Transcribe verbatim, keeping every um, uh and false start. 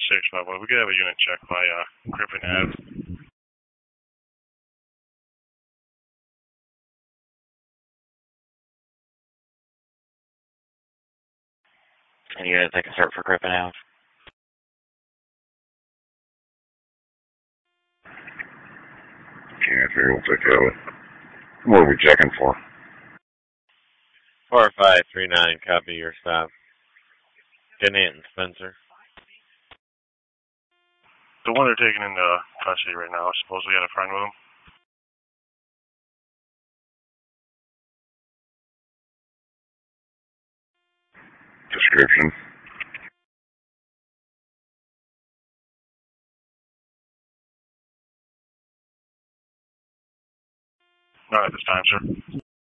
six five one. We could have a unit check by uh, Griffin Ave. Can you guys take a start for Griffin Ave? Can't figure we'll take that one. What are we checking for? four five three nine, copy your stop. Gannett and Spencer. The one they're taking into custody right now, supposedly had a friend with him. Description. Not at this time, sir.